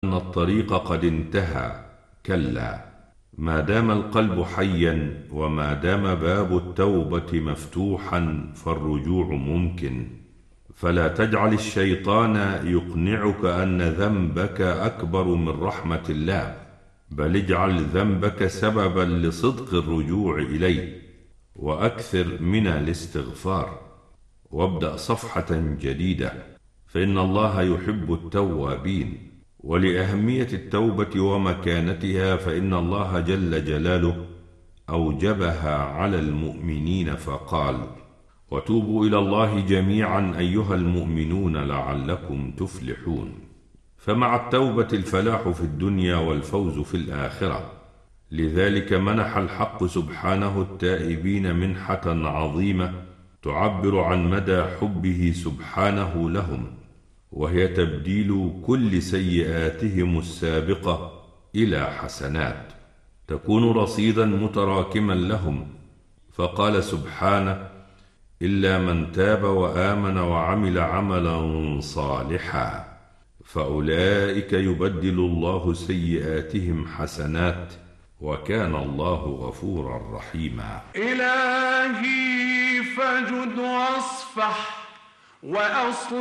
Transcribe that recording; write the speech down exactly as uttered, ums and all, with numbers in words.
أن الطريق قد انتهى. كلا، ما دام القلب حيا وما دام باب التوبة مفتوحا فالرجوع ممكن. فلا تجعل الشيطان يقنعك أن ذنبك أكبر من رحمة الله، بل اجعل ذنبك سببا لصدق الرجوع إليه، وأكثر من الاستغفار، وابدأ صفحة جديدة، فإن الله يحب التوابين. ولأهمية التوبة ومكانتها فإن الله جل جلاله أوجبها على المؤمنين فقال: وتوبوا إلى الله جميعا أيها المؤمنون لعلكم تفلحون. فمع التوبة الفلاح في الدنيا والفوز في الآخرة. لذلك منح الحق سبحانه التائبين منحة عظيمة تعبر عن مدى حبه سبحانه لهم، وهي تبديل كل سيئاتهم السابقة إلى حسنات تكون رصيدا متراكما لهم. فقال سبحانه: إلا من تاب وآمن وعمل عملا صالحا فأولئك يبدل الله سيئاتهم حسنات وكان الله غفورا رحيما. إلهي فجد واصفح وأصلح